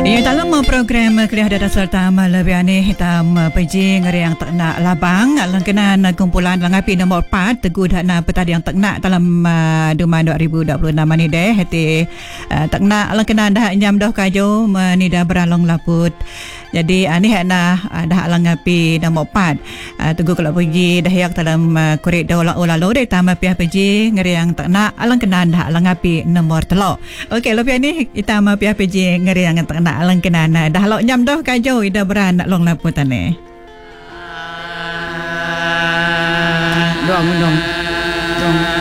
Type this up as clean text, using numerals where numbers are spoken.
Ya, dalam program Kuliah Data Serta Malawiani hitam pejing yang tak nak labang langkenan kumpulan langapi nombor 4 teguh dak na petadi yang tak nak dalam Duma 2026 ni deh hati tak nak langkenan dah nyam dah kajo menida beralong laput. Jadi ni hana dah langapi nombor 4 teguh kalau pergi dah yak dalam koridor lalu deh tambah pihak pejing yang tak nak langkenan dah langapi nombor 3. Okey lebih ni hitam pihak pejing yang tak nak alang kenana dah lo nyam dah kajo ida beran nak long laputan ni dong